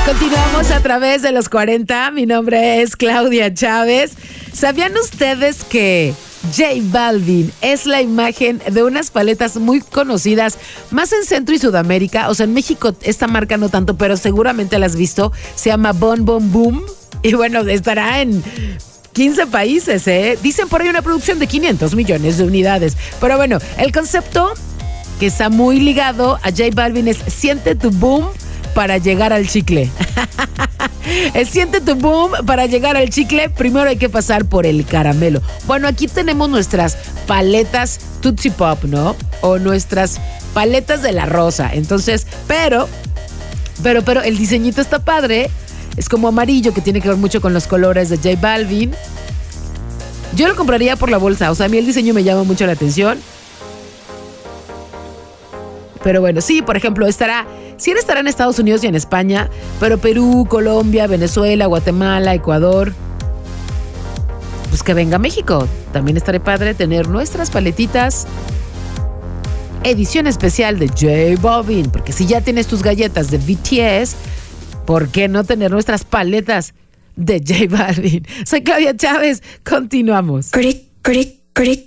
Continuamos a través de los 40. Mi nombre es Claudia Chávez. ¿Sabían ustedes que J Balvin es la imagen de unas paletas muy conocidas, más en Centro y Sudamérica? O sea, en México esta marca no tanto, pero seguramente la has visto. Se llama Bon Bon Boom. Y bueno, estará en 15 países, ¿eh? Dicen por ahí una producción de 500 millones de unidades. Pero bueno, el concepto que está muy ligado a J Balvin es siente tu boom para llegar al chicle. Siente tu boom para llegar al chicle. Primero hay que pasar por el caramelo. Bueno, aquí tenemos nuestras paletas Tootsie Pop, ¿no? O nuestras paletas de la rosa. Entonces, pero el diseñito está padre. Es como amarillo, que tiene que ver mucho con los colores de J Balvin. Yo lo compraría por la bolsa. O sea, a mí el diseño me llama mucho la atención. Pero bueno, sí, por ejemplo, estará en Estados Unidos y en España, pero Perú, Colombia, Venezuela, Guatemala, Ecuador. Pues que venga a México. También estaré padre tener nuestras paletitas. Edición especial de J Balvin. Porque si ya tienes tus galletas de BTS, ¿por qué no tener nuestras paletas de J Balvin? Soy Claudia Chávez. Continuamos. Cric, cric, cric.